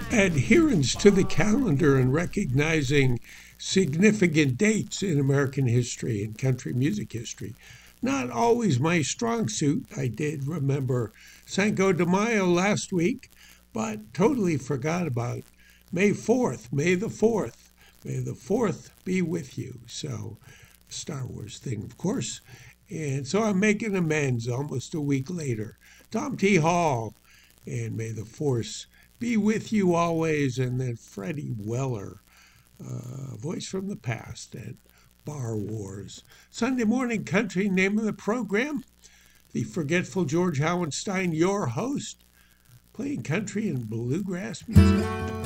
Adherence to the calendar and recognizing significant dates in American history and country music history. Not always my strong suit. I did remember Cinco de Mayo last week, but totally forgot about May 4th, May the 4th. May the 4th be with you. So, Star Wars thing, of course. And so I'm making amends almost a week later. Tom T. Hall, and may the force be with you always. And then Freddie Weller, voice from the past at Bar Wars. Sunday Morning Country, name of the program. The forgetful George Howenstein, your host, playing country and bluegrass music.